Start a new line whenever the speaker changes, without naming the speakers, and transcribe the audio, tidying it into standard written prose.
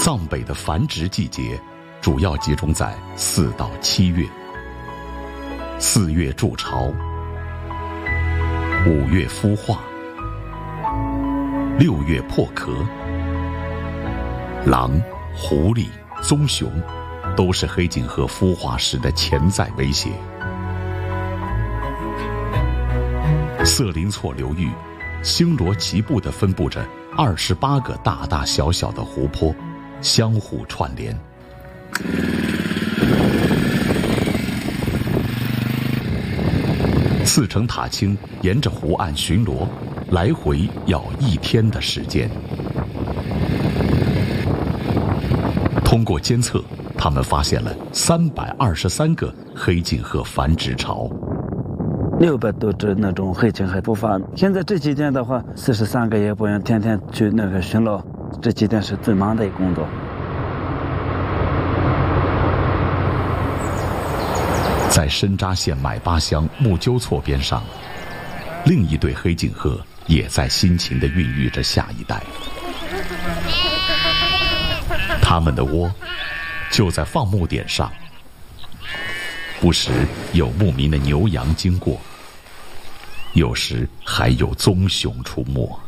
藏北的繁殖季节主要集中在4到7月。4月筑巢，5月孵化，6月破壳。狼、狐狸、棕熊都是黑颈鹤孵化时的潜在威胁。色林措流域星罗棋布地分布着28个大大小小的湖泊，相互串联。刺呈塔青沿着湖岸巡逻，来回要1天的时间。通过监测，他们发现了323个黑颈鹤繁殖巢
，600多只那种黑颈鹤孵化。现在这几天的话，43个也不用天天去那个巡逻，这几天是最忙的工作。
在深扎县买巴乡木鸠措边上，另一对黑颈鹤也在辛勤地孕育着下一代。它们的窝就在放牧点上，不时有牧民的牛羊经过，有时还有棕熊出没。